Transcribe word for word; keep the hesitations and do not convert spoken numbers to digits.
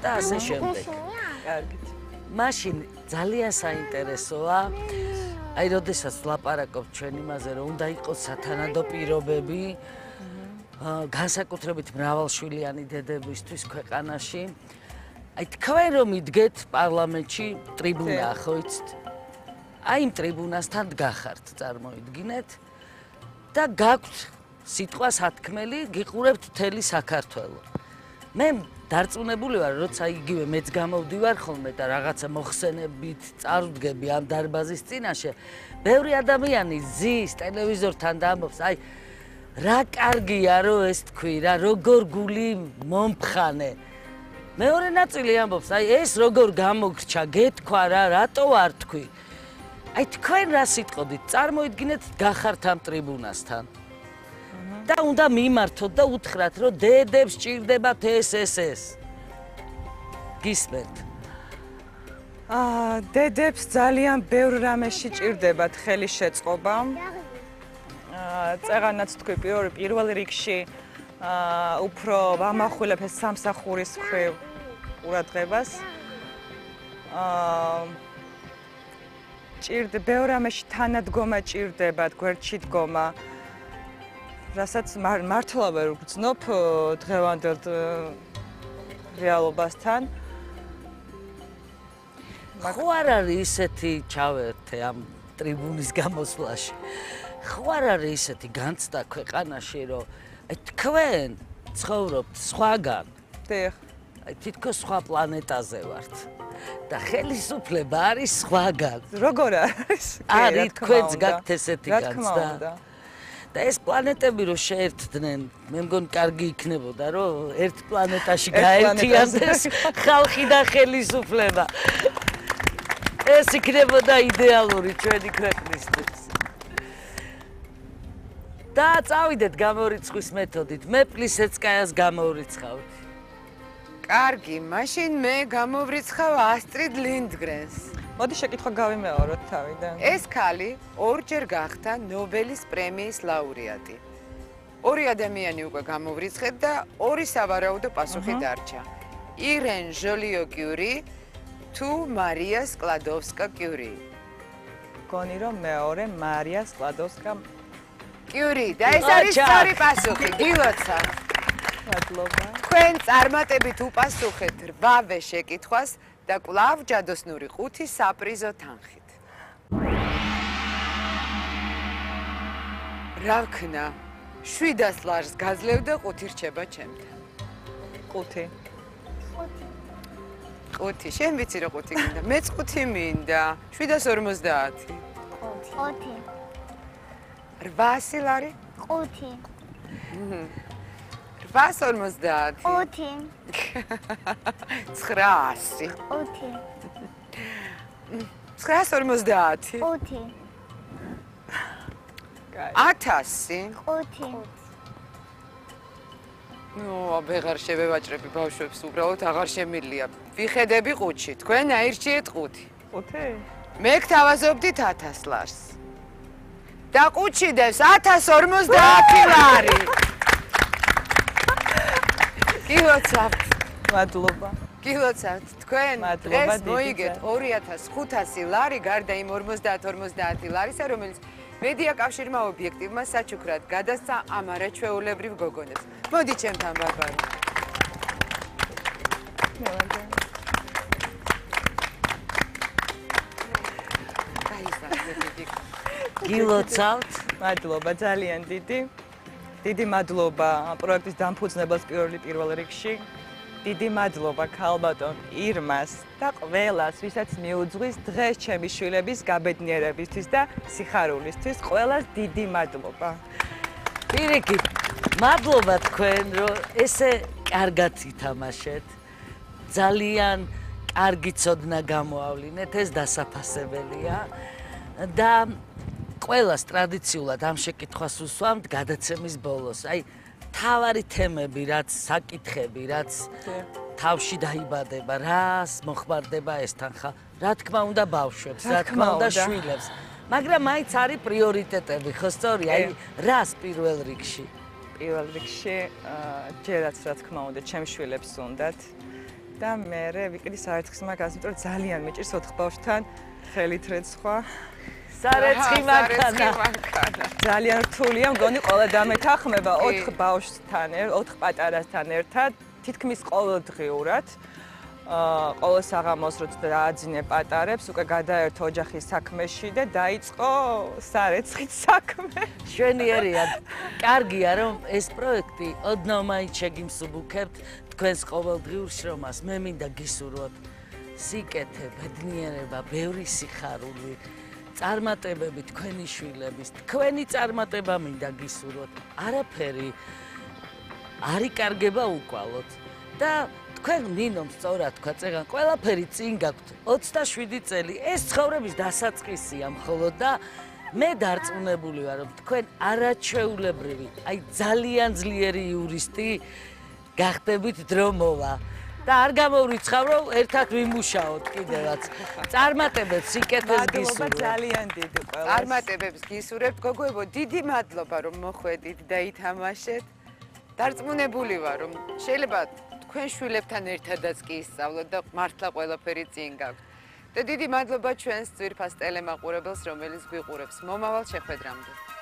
და ასე შემდეგ. კარგით. მაშინ ძალიან საინტერესოა, აი როდესაც ვლაპარაკობ ჩვენ იმაზე, რომ უნდა იყოს სათანადო პირობები, განსაკუთრებით მრავალშვილიანი დედებისთვის ქვეყანაში. აი თქვენ რომ იდგეთ პარლამენტში ტრიბუნა, ხო იცით? აი იმ ტრიბუნასთან დგახართ, წარმოიდგინეთ და გაქვთ სიტყვა სათქმელი, გიყურებთ მთელი საქართველო. მე დარწმუნებული ვარ, როცა იგივე მეც გამოვდივარ ხოლმე და რაღაცა მოხსენებით წარვდგები ამ დარბაზის წინაშე, ბევრი ადამიანი ზის ტელევიზორთან და ამბობს, აი რა კარგია რომ ეს თქვი რა, როგორ გული მომფხანე. მეორე ნაწილი ამბობს, აი ეს როგორ გამოგრჩა, გეთქვა რა, რატო არ თქვი? აი თქვენ რა სიტყოდით, წარმოიდგინეთ გახართ ამ ტრიბუნასთან. და უნდა მიმართოთ და უთხრათ, რომ დედებს ჭირდებათ ეს ეს ეს. გისმენთ? აა, დედებს ძალიან ბევრ რამეში ჭირდებათ ხელის შეწყობა. აა, წეღანაც თქვი პირველ პირველ რიგში აა, უფრო ვამახვილებ ეს სამსახურის მხრივ ყურადღებას. აა, ჭირდება ბევრ რამეში თანადგომა ჭირდებათ, გვერდში დგომა. რასაც მართლა ვერ ვგრძნობ დღევანდელ რეალობასთან. ხო არ არის ისეთი ჩავერთე ამ ტრიბუნის გამოსვლაში. ხო არ არის ისეთი განცდა ქვეყანაში, რომ აი თქვენ ცხოვრობთ სხვაგან. დიახ. აი თითქოს სხვა პლანეტაზე ვართ. და ხელისუფლება არის სხვაგან. როგორ არის? არის თქვენც გაქვთ ესეთი რა თქმა განცდა. უნდა. და ეს პლანეტები რო შეერთდნენ, მე მგონი კარგი იქნებოდა, რომ ერთ პლანეტაში გაერთიანდეს ხალხი და ხელისუფლება. ეს იქნებოდა იდეალური ჩვენი ქვეყნისთვის. და წავიდეთ გამორიცხვის მეთოდით. მე პლისეცკაიას გამორიცხავთ. კარგი, მაშინ მე გამოვრიცხავ ასტრიდ ლინდგრენს. მოდი შეკითხვა გავიმეოროთ თავიდან. ეს ქალი ორჯერ გახდა ნობელის პრემიის ლაურეატი. ორი ადამიანი უკვე გამოვრიცხეთ და ორი სავარაუდო პასუხი დარჩა. ირენ ჟოლიო-კიური თუ მარია სკლადოვსკა-კიური. გონი რომ მეორე მარია სკლადოვსკა კიური და ეს არის სწორი პასუხი. გილოცა. მადლობა. თქვენ წარმატებით უპასუხეთ რვავე შეკითხვას და კვლავ ჯადოსნური ხუთი საპრიზო თანხით. რა ვქნა? შვიდას ლარს გაძლევ და ხუთი რჩება ჩემთან. ხუთი. ხუთი. შენ ვიცი რომ ხუთი გინდა? მეც ხუთი მინდა. შვიდას ორმოცდაათი. ხუთი. რვასი ლარი? ხუთი. რვას ორმოცდაათი. ხუთი. ცხრაასი. ხუთი. ცხრაას ორმოცდაათი. ხუთი. ათასი. ხუთი. ნუ აღარ შევევაჭრები ბავშვებს, უბრალოდ აღარ შემილია. ვიხედები ხუთში, თქვენ აირჩიეთ ხუთი. ხუთი? მე გთავაზობდით ათას ლარს. და ხუთში დევს ათას ორმოცდაათი ლარი. გილოცავთ. მადლობა. გილოცავთ. თქვენ მადლობა, დღეს დიდი მოიგეთ ძა. ორი ათას ხუთასი ლარი გარდა იმ ორმოცდაათ ორმოცდაათი ლარისა, რომელიც მედია კავშირმა ობიექტივმა საჩუქრად გადასცა ამ არაჩვეულებრივ გოგონებს. მოდი ჩემთან ბარბარა. გილოცავთ. მადლობა ძალიან დიდი. დიდი მადლობა ამ პროექტის დამფუძნებელს პირველი პირველ რიგში. დიდი მადლობა ქალბატონ ირმას და ყველას, ვისაც მიუძღვის დღეს ჩემი შვილების გაბედნიერებისთვის და სიხარულისთვის. ყველას დიდი მადლობა. პირიქით, მადლობა თქვენ, რომ ესე კარგად ითამაშეთ. ძალიან კარგი ცოდნა გამოავლინეთ, ეს დასაფასებელია. და ყველას ტრადიციულად ამ შეკითხვას უსვამთ გადაცემის ბოლოს. აი თავარი თემები, რაც საკითხები, რაც თავში დაიბადება, რას მოხმარდება ეს თანხა, რა თქმა უნდა ბავშვებს, რა თქმა უნდა შვილებს. მაგრამ მაინც არის პრიორიტეტები, ხო სწორია? აი რას პირველ რიგში? პირველ რიგში ჯერაც რა თქმა უნდა ჩემს შვილებს უნდათ და მე ვიყიდი საერცხის მაგას, იმიტომ რომ ძალიან მიჭირს ოთხ ბავშვთან ხელით რეცხვა. სარეცხი მანქანა. ძალიან რთულია, მგონი ყველა დამეთანხმება ოთხ ბავშვთან, ოთხ პატარასთან ერთად, თითქმის ყოველდღიურად. აა ყოველ საღამოს როცა დააძინე პატარებს, უკვე გადაერთო ოჯახის საქმეში და დაიწყო სარეცხით საქმე. შვენიერია. კარგია რომ ეს პროექტი ოდნავ მაინც შეგიმსუბუქებთ თქვენს ყოველდღიურ შრომას. მე მინდა გისურვოთ სიკეთე, ბედნიერება, ბევრი სიხარული, წარმატებები თქვენი შვილების, თქვენი წარმატება მინდა გისურვოთ. არაფერი არ იკარგება უკვალოდ და თქვენ ნინომ სწორად თქვა წეგან, ყველაფერი წინ გაქვთ ოცდაშვიდი წელი. ეს ცხოვრების დასაწყისია მხოლოდ და მე დარწმუნებული ვარ, რომ თქვენ არაჩვეულებრივი, აი ძალიან ძლიერი იურისტი გახდებით დრო მოვა. და არ გამოვრიცხავ, რომ ერთად ვიმუშაოთ კიდევაც. წარმატებებს, სიკეთეს გისურვებ. მადლობა ძალიან დიდი ყველას. წარმატებებს გისურვებთ, გოგოებო, დიდი მადლობა რომ მოხვედით და ითამაშეთ. დარწმუნებული ვარ, რომ შეიძლება თქვენ შვილებთან ერთადაც კი ისწავლოთ და მართლა ყველაფერი წინ გაქვთ. და დიდი მადლობა ჩვენს ძვირფას ტელემაყურებელს, რომელიც გვიყურებს. მომავალ შეხვედრამდე.